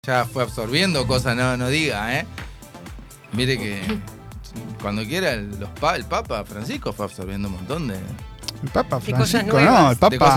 ya fue absorbiendo cosas, no diga, ¿eh? Mire que cuando quiera el Papa Francisco fue absorbiendo un montón de El Papa De cosas Francisco, no, nuevas. el Papa. De cosas